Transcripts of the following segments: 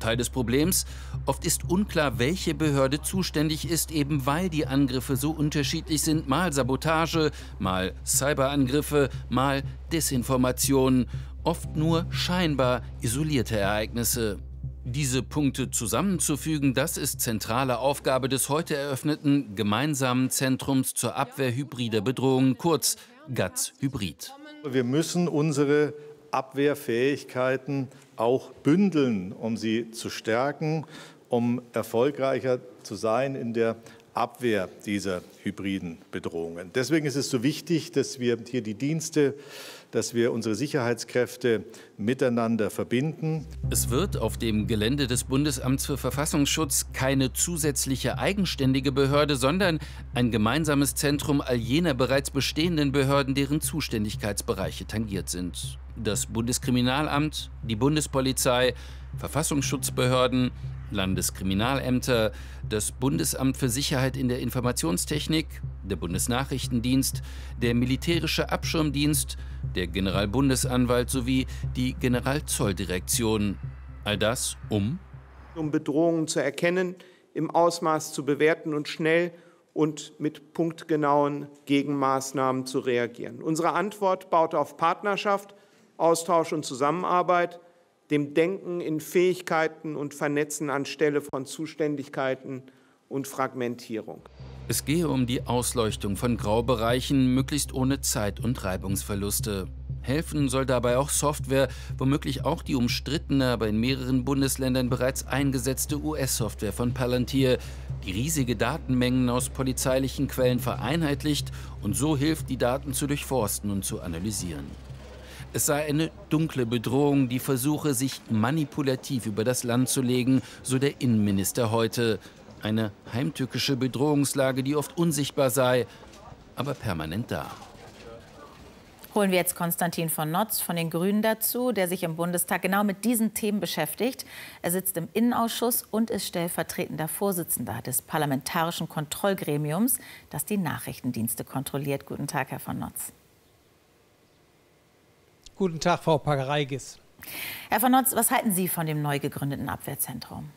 Teil des Problems? Oft ist unklar, welche Behörde zuständig ist, eben weil die Angriffe so unterschiedlich sind. Mal Sabotage, mal Cyberangriffe, mal Desinformation. Oft nur scheinbar isolierte Ereignisse. Diese Punkte zusammenzufügen, das ist zentrale Aufgabe des heute eröffneten gemeinsamen Zentrums zur Abwehr hybrider Bedrohungen, kurz GATS Hybrid. Wir müssen unsere Abwehrfähigkeiten auch bündeln, um sie zu stärken, um erfolgreicher zu sein in der Abwehr dieser hybriden Bedrohungen. Deswegen ist es so wichtig, dass wir hier die Dienste, dass wir unsere Sicherheitskräfte miteinander verbinden. Es wird auf dem Gelände des Bundesamts für Verfassungsschutz keine zusätzliche eigenständige Behörde, sondern ein gemeinsames Zentrum all jener bereits bestehenden Behörden, deren Zuständigkeitsbereiche tangiert sind. Das Bundeskriminalamt, die Bundespolizei, Verfassungsschutzbehörden, Landeskriminalämter, das Bundesamt für Sicherheit in der Informationstechnik, der Bundesnachrichtendienst, der Militärische Abschirmdienst, der Generalbundesanwalt sowie die Generalzolldirektion. All das um Bedrohungen zu erkennen, im Ausmaß zu bewerten und schnell und mit punktgenauen Gegenmaßnahmen zu reagieren. Unsere Antwort baut auf Partnerschaft, Austausch und Zusammenarbeit, dem Denken in Fähigkeiten und Vernetzen anstelle von Zuständigkeiten und Fragmentierung. Es gehe um die Ausleuchtung von Graubereichen, möglichst ohne Zeit- und Reibungsverluste. Helfen soll dabei auch Software, womöglich auch die umstrittene, aber in mehreren Bundesländern bereits eingesetzte US-Software von Palantir, die riesige Datenmengen aus polizeilichen Quellen vereinheitlicht und so hilft, die Daten zu durchforsten und zu analysieren. Es sei eine dunkle Bedrohung, die versuche, sich manipulativ über das Land zu legen, so der Innenminister heute. Eine heimtückische Bedrohungslage, die oft unsichtbar sei, aber permanent da. Holen wir jetzt Konstantin von Notz von den Grünen dazu, der sich im Bundestag genau mit diesen Themen beschäftigt. Er sitzt im Innenausschuss und ist stellvertretender Vorsitzender des Parlamentarischen Kontrollgremiums, das die Nachrichtendienste kontrolliert. Guten Tag, Herr von Notz. Guten Tag, Frau Pagereigis. Herr von Notz, was halten Sie von dem neu gegründeten Abwehrzentrum?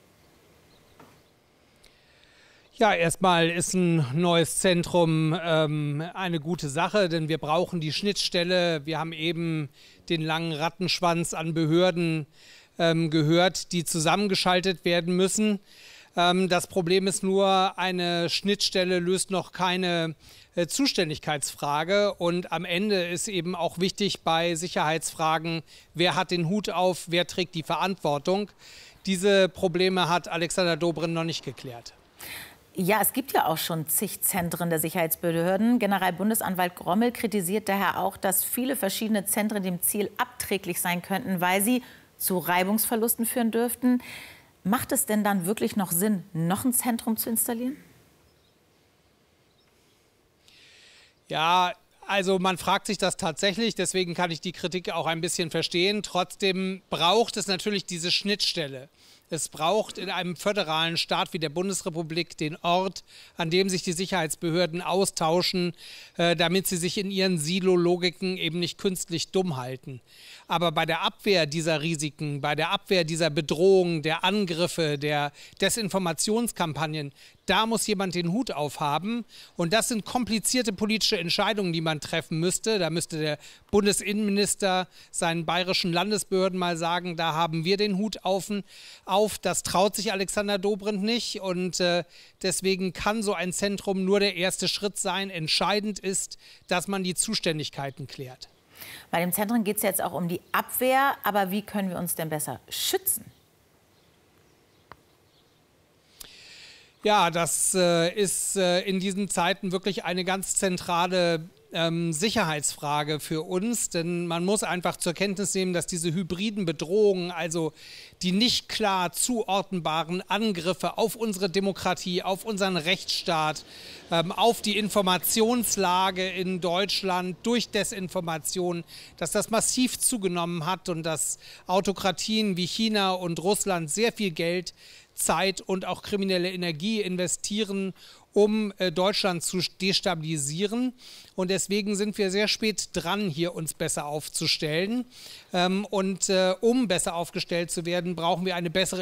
Ja, erstmal ist ein neues Zentrum eine gute Sache, denn wir brauchen die Schnittstelle. Wir haben eben den langen Rattenschwanz an Behörden gehört, die zusammengeschaltet werden müssen. Das Problem ist nur, eine Schnittstelle löst noch keine Zuständigkeitsfrage. Und am Ende ist eben auch wichtig bei Sicherheitsfragen, wer hat den Hut auf, wer trägt die Verantwortung. Diese Probleme hat Alexander Dobrindt noch nicht geklärt. Ja, es gibt ja auch schon zig Zentren der Sicherheitsbehörden. Generalbundesanwalt Grommel kritisiert daher auch, dass viele verschiedene Zentren dem Ziel abträglich sein könnten, weil sie zu Reibungsverlusten führen dürften. Macht es denn dann wirklich noch Sinn, noch ein Zentrum zu installieren? Ja, also man fragt sich das tatsächlich, deswegen kann ich die Kritik auch ein bisschen verstehen. Trotzdem braucht es natürlich diese Schnittstelle. Es braucht in einem föderalen Staat wie der Bundesrepublik den Ort, an dem sich die Sicherheitsbehörden austauschen, damit sie sich in ihren Silologiken eben nicht künstlich dumm halten. Aber bei der Abwehr dieser Risiken, bei der Abwehr dieser Bedrohungen, der Angriffe, der Desinformationskampagnen, da muss jemand den Hut aufhaben. Und das sind komplizierte politische Entscheidungen, die man treffen müsste. Da müsste der Bundesinnenminister seinen bayerischen Landesbehörden mal sagen, da haben wir den Hut auf. Das traut sich Alexander Dobrindt nicht. Und deswegen kann so ein Zentrum nur der erste Schritt sein. Entscheidend ist, dass man die Zuständigkeiten klärt. Bei dem Zentrum geht es jetzt auch um die Abwehr. Aber wie können wir uns denn besser schützen? Ja, das ist in diesen Zeiten wirklich eine ganz zentrale Sicherheitsfrage für uns, denn man muss einfach zur Kenntnis nehmen, dass diese hybriden Bedrohungen, also die nicht klar zuordnenbaren Angriffe auf unsere Demokratie, auf unseren Rechtsstaat, auf die Informationslage in Deutschland durch Desinformation, dass das massiv zugenommen hat und dass Autokratien wie China und Russland sehr viel Geld, Zeit und auch kriminelle Energie investieren, um Deutschland zu destabilisieren. Und deswegen sind wir sehr spät dran, hier uns besser aufzustellen. Um besser aufgestellt zu werden, brauchen wir eine bessere